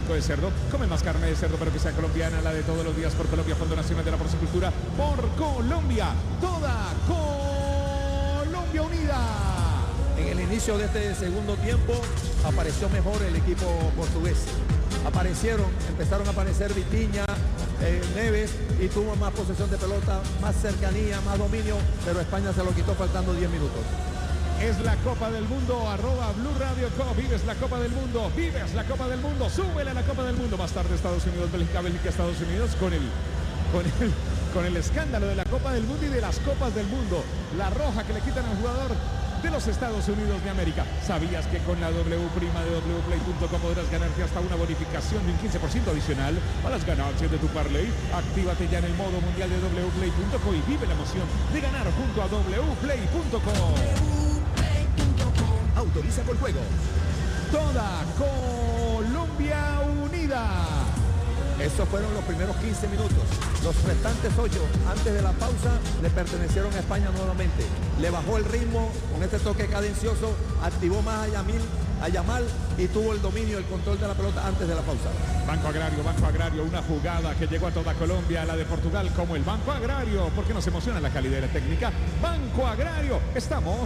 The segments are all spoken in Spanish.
rico de cerdo. Come más carne de cerdo, pero que sea colombiana, la de todos los días por Colombia, Fondo Nacional de la Porcicultura, por Colombia, toda Colombia unida. En el inicio de este segundo tiempo apareció mejor el equipo portugués. Empezaron a aparecer Vitinha, Neves, y tuvo más posesión de pelota, más cercanía, más dominio, pero España se lo quitó faltando 10 minutos. Es la Copa del Mundo, @Blue Radio Co. Vives la Copa del Mundo, vives la Copa del Mundo, súbele a la Copa del Mundo. Más tarde Estados Unidos, Bélgica, Estados Unidos con el escándalo de la Copa del Mundo y de las Copas del Mundo. La roja que le quitan al jugador de los Estados Unidos de América. ¿Sabías que con la W prima de wplay.com podrás ganarte hasta una bonificación de un 15% adicional a las ganancias de tu parlay? Actívate ya en el modo mundial de wplay.com y vive la emoción de ganar junto a wplay.com. Autoriza por juego. Toda Colombia unida. Esos fueron los primeros 15 minutos. Los restantes 8, antes de la pausa, le pertenecieron a España nuevamente. Le bajó el ritmo con este toque cadencioso, activó más a Yamal y tuvo el dominio, el control de la pelota antes de la pausa. Banco Agrario, una jugada que llegó a toda Colombia, la de Portugal, como el Banco Agrario, porque nos emociona la calidad de la técnica. Banco Agrario, estamos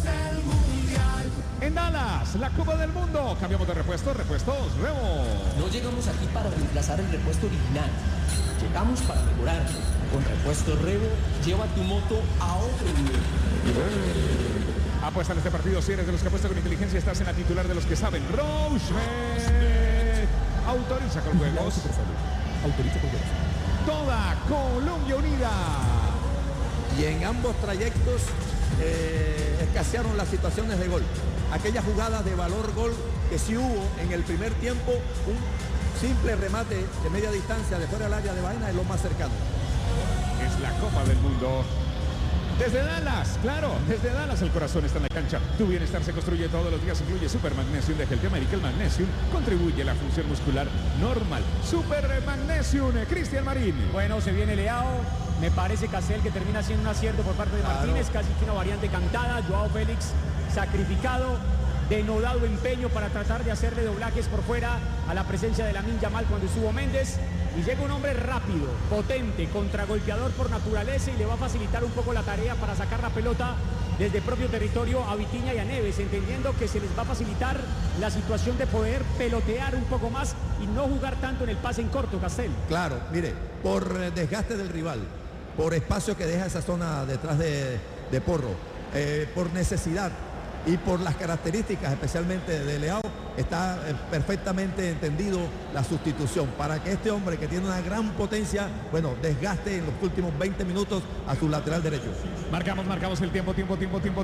en Dallas, la Copa del Mundo. Cambiamos de repuestos, Remo. No llegamos aquí para reemplazar el repuesto original. Llegamos para mejorar. Con repuesto Revo, lleva tu moto a otro nivel. Apuesta en este partido, si eres de los que apuesta con inteligencia, estás en la titular de los que saben. Roche. Autoriza con juegos. Autoriza con juegos. Toda Colombia unida. Y en ambos trayectos escasearon las situaciones de gol. Aquellas jugadas de valor gol que sí hubo en el primer tiempo, un simple remate de media distancia de fuera del área de Baena es lo más cercano. Es la Copa del Mundo. Desde Dallas, claro, desde Dallas el corazón está en la cancha. Tu bienestar se construye todos los días, incluye Super Magnesium de Health America. El Magnesium contribuye a la función muscular normal. Super Magnesium, Cristian Marín. Bueno, se viene Leao. Me parece Casel que termina siendo un acierto por parte de Martínez, casi que una variante cantada. Joao Félix sacrificado, denodado empeño para tratar de hacerle doblajes por fuera a la presencia de Lamine Yamal cuando estuvo Méndez. Y llega un hombre rápido, potente, contragolpeador por naturaleza y le va a facilitar un poco la tarea para sacar la pelota desde propio territorio a Vitinha y a Neves, entendiendo que se les va a facilitar la situación de poder pelotear un poco más y no jugar tanto en el pase en corto, Castel. Claro, mire, por desgaste del rival, por espacio que deja esa zona detrás de Porro, por necesidad y por las características especialmente de Leao, está perfectamente entendido la sustitución para que este hombre que tiene una gran potencia, bueno, desgaste en los últimos 20 minutos a su lateral derecho. Marcamos el tiempo de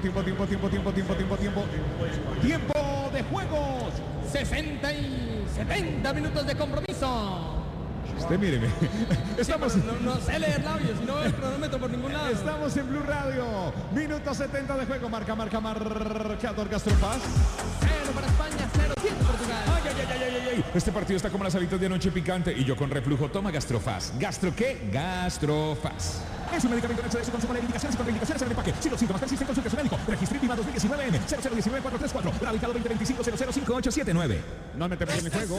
juegos. 60 y 70 minutos de compromiso. Míreme, estamos... Sí, no sé leer labios, no veo el cronómetro por ningún lado. Estamos en Blue Radio, minuto 70 de juego, marcador Gastrofaz. 0 para España, 0-7 Portugal. Ay. Este partido está como las alitas de anoche picante y yo con reflujo, toma Gastrofaz. ¿Gastro qué? Gastrofaz. Es un medicamento en exceso de consumo de indicaciones y contraindicaciones en el empaque. Si los síntomas persisten, consulte a su médico. Registro INVIMA 2019 N 0019434. Radicado 2025 005879. No metemos en el juego.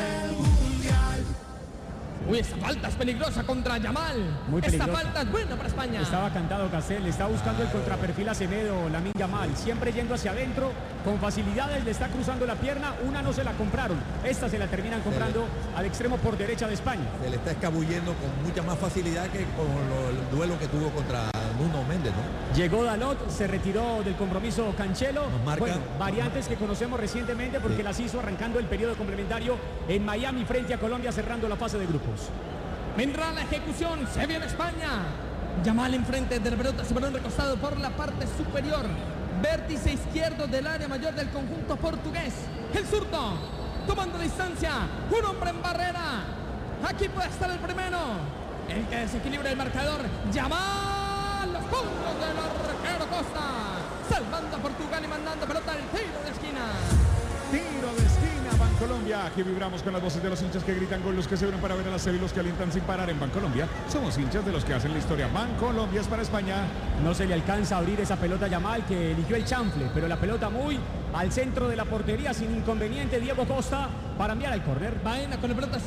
Uy, esta falta es peligrosa contra Yamal. Muy peligrosa. Esta falta es buena para España. Estaba cantado Casel, está buscando el contraperfil Acevedo, Lamine Yamal, siempre yendo hacia adentro, con facilidades le está cruzando la pierna, una no se la compraron, esta se la terminan comprando al extremo por derecha de España. Se le está escabullendo con mucha más facilidad que con el duelo que tuvo contra Nuno Méndez, ¿no? Llegó Dalot, se retiró del compromiso Cancelo. Bueno, variantes que conocemos recientemente porque las hizo arrancando el periodo complementario en Miami frente a Colombia, cerrando la fase de grupos. Vendrá la ejecución, se viene España. Yamal enfrente de la pelota, se balón recostado por la parte superior. Vértice izquierdo del área mayor del conjunto portugués. El zurdo, tomando distancia, un hombre en barrera. Aquí puede estar el primero. El que desequilibra el marcador, Yamal. Los puntos del arquero Costa. Salvando a Portugal y mandando pelota al tiro de esquina. Tiro de esquina, Bancolombia. Aquí vibramos con las voces de los hinchas que gritan gol, los que se unen para ver a la serie y los que alientan sin parar en Bancolombia. Somos hinchas de los que hacen la historia. Bancolombia es para España. No se le alcanza a abrir esa pelota a Yamal, que eligió el chanfle, pero la pelota muy al centro de la portería sin inconveniente. Diego Costa para enviar al córner. Baena con la pelota